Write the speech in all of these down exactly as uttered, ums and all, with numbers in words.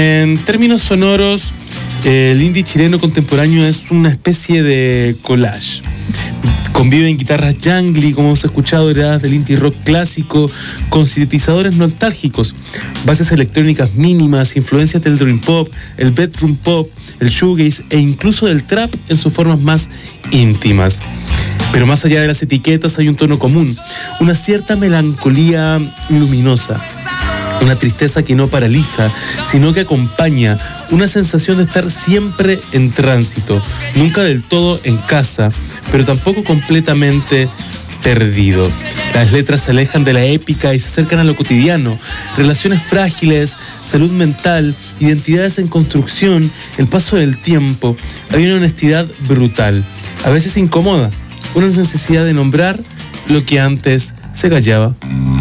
En términos sonoros, eh, el indie chileno contemporáneo es una especie de collage. Conviven guitarras jangly, como hemos escuchado, heredadas del indie rock clásico, con sintetizadores nostálgicos, bases electrónicas mínimas, influencias del dream pop, el bedroom pop, el shoegaze e incluso del trap en sus formas más íntimas. Pero más allá de las etiquetas hay un tono común, una cierta melancolía luminosa. Una tristeza que no paraliza, sino que acompaña, una sensación de estar siempre en tránsito, nunca del todo en casa, pero tampoco completamente perdido. Las letras se alejan de la épica y se acercan a lo cotidiano, relaciones frágiles, salud mental, identidades en construcción, el paso del tiempo. Hay una honestidad brutal, a veces incómoda, una necesidad de nombrar lo que antes se callaba.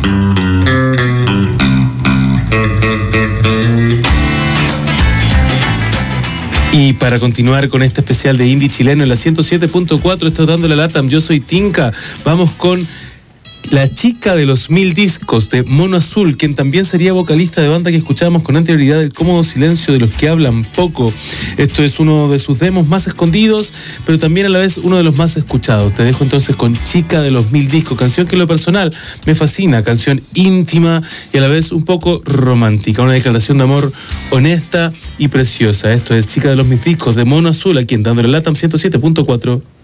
Y para continuar con este especial de indie chileno en la ciento siete punto cuatro, esto dando la lata, yo soy Tinka, vamos con la chica de los mil discos de Mono Azul, quien también sería vocalista de banda que escuchábamos con anterioridad, El cómodo silencio de los que hablan poco. Esto es uno de sus demos más escondidos, pero también a la vez uno de los más escuchados. Te dejo entonces con Chica de los mil discos, canción que en lo personal me fascina, canción íntima y a la vez un poco romántica, una declaración de amor honesta y preciosa. Esto es Chica de los mil discos de Mono Azul, aquí en Dándole Latam ciento siete punto cuatro.